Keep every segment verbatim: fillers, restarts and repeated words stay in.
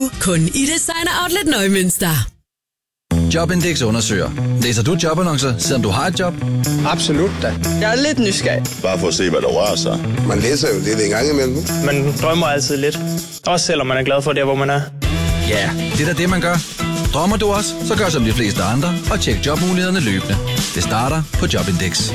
kun i Designer Outlet Neumünster. Jobindex undersøger. Læser du jobannoncer, selvom du har et job? Absolut da. Jeg er lidt nysgerrig. Bare for at se, hvad der rører sig. Man læser jo lidt en gang imellem. Man drømmer altid lidt. Også selvom man er glad for det, hvor man er. Ja, det er da det, man gør. Drømmer du også, så gør som de fleste andre og tjek jobmulighederne løbende. Det starter på Jobindex.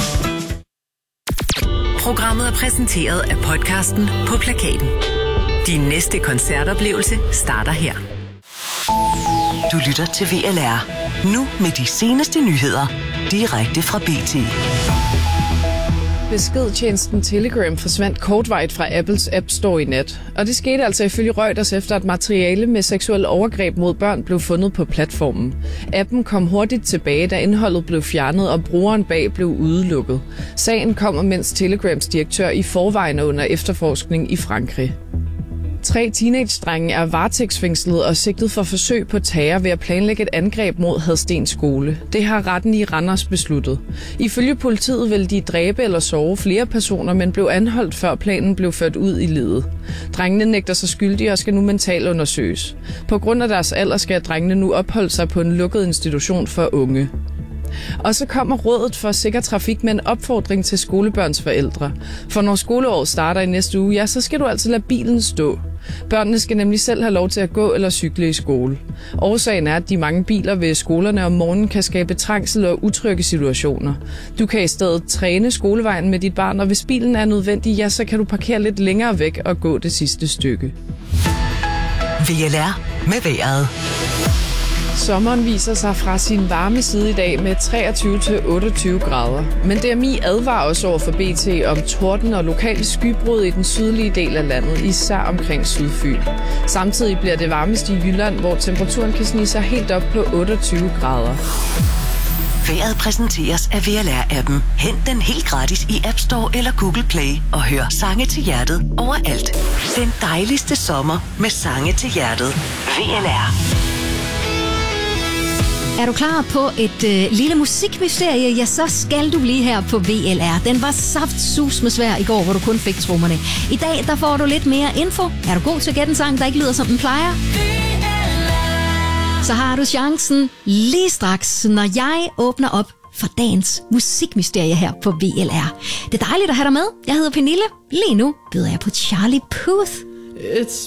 Programmet er præsenteret af podcasten På Plakaten. Din næste koncertoplevelse starter her. Du lytter til V L R. Nu med de seneste nyheder. Direkte fra B T. Beskedtjenesten Telegram forsvandt kortvarigt fra Apples App Store i nat. Og det skete altså ifølge Reuters efter, at materiale med seksuel overgreb mod børn blev fundet på platformen. Appen kom hurtigt tilbage, da indholdet blev fjernet, og brugeren bag blev udelukket. Sagen kommer, mens Telegrams direktør i forvejen er under efterforskning i Frankrig. Tre teenage-drenge er varetægtsfængslet og sigtet for forsøg på terror ved at planlægge et angreb mod Hadsten skole. Det har retten i Randers besluttet. Ifølge politiet ville de dræbe eller sove flere personer, men blev anholdt før planen blev ført ud i livet. Drengene nægter sig skyldige og skal nu mentalt undersøges. På grund af deres alder skal drengene nu opholde sig på en lukket institution for unge. Og så kommer Rådet for Sikker Trafik med en opfordring til skolebørns forældre. For når skoleåret starter i næste uge, ja, så skal du altså lade bilen stå. Børnene skal nemlig selv have lov til at gå eller cykle i skole. Årsagen er, at de mange biler ved skolerne om morgenen kan skabe trængsel og utrygge situationer. Du kan i stedet træne skolevejen med dit barn, og hvis bilen er nødvendig, ja, så kan du parkere lidt længere væk og gå det sidste stykke. V L R med vejret. Sommeren viser sig fra sin varme side i dag med treogtyve til otteogtyve grader. Men D M I advarer også over for B T om torden og lokale skybrud i den sydlige del af landet, især omkring Sydfyn. Samtidig bliver det varmest i Jylland, hvor temperaturen kan snige sig helt op på otteogtyve grader. Vejret præsenteres af V L R-appen. Hent den helt gratis i App Store eller Google Play og hør sange til hjertet overalt. Den dejligste sommer med sange til hjertet. V L R. Er du klar på et øh, lille musikmysterie, ja, så skal du blive her på V L R. Den var saftsus med svær i går, hvor du kun fik trommerne. I dag, der får du lidt mere info. Er du god til at gætte en sang, der ikke lyder, som den plejer? Så har du chancen lige straks, når jeg åbner op for dagens musikmysterie her på V L R. Det er dejligt at have dig med. Jeg hedder Pernille. Lige nu byder jeg på Charlie Puth. It's